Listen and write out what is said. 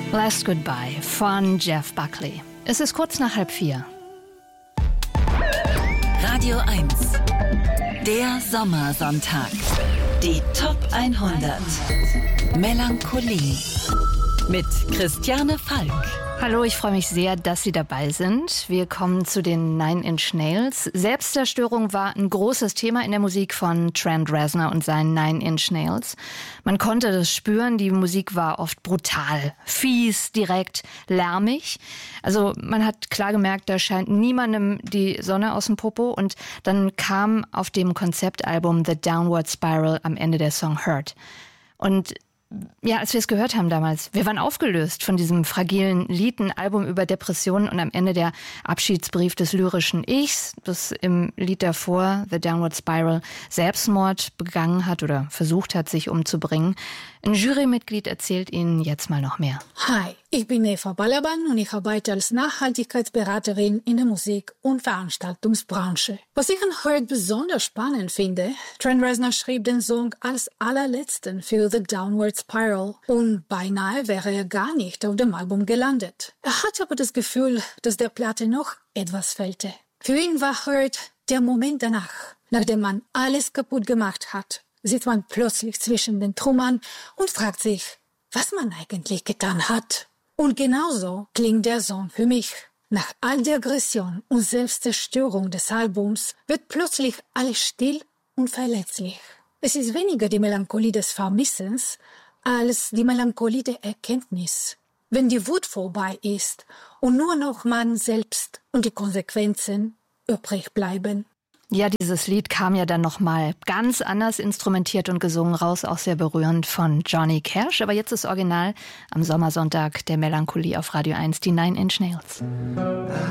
Last Goodbye von Jeff Buckley. Es ist kurz nach 3:30. Radio 1. Der Sommersonntag. Die Top 100. Melancholie. Mit Christiane Falk. Hallo, ich freue mich sehr, dass Sie dabei sind. Wir kommen zu den Nine Inch Nails. Selbstzerstörung war ein großes Thema in der Musik von Trent Reznor und seinen Nine Inch Nails. Man konnte das spüren, die Musik war oft brutal, fies, direkt, lärmig. Also man hat klar gemerkt, da scheint niemandem die Sonne aus dem Popo. Und dann kam auf dem Konzeptalbum The Downward Spiral am Ende der Song Hurt. Und ja, als wir es gehört haben damals, wir waren aufgelöst von diesem fragilen Lied, ein Album über Depressionen und am Ende der Abschiedsbrief des lyrischen Ichs, das im Lied davor, The Downward Spiral, Selbstmord begangen hat oder versucht hat, sich umzubringen. Ein Jurymitglied erzählt Ihnen jetzt mal noch mehr. Hi, ich bin Eva Balaban und ich arbeite als Nachhaltigkeitsberaterin in der Musik- und Veranstaltungsbranche. Was ich an Hurt besonders spannend finde, Trent Reznor schrieb den Song als allerletzten für The Downward Spiral und beinahe wäre er gar nicht auf dem Album gelandet. Er hatte aber das Gefühl, dass der Platte noch etwas fehlte. Für ihn war Hurt der Moment danach, nachdem man alles kaputt gemacht hat. Sitzt man plötzlich zwischen den Trümmern und fragt sich, was man eigentlich getan hat. Und genauso klingt der Song für mich. Nach all der Aggression und Selbstzerstörung des Albums wird plötzlich alles still und verletzlich. Es ist weniger die Melancholie des Vermissens als die Melancholie der Erkenntnis. Wenn die Wut vorbei ist und nur noch man selbst und die Konsequenzen übrig bleiben. Ja, dieses Lied kam ja dann nochmal ganz anders instrumentiert und gesungen raus, auch sehr berührend von Johnny Cash. Aber jetzt ist Original am Sommersonntag der Melancholie auf Radio 1, die Nine Inch Nails.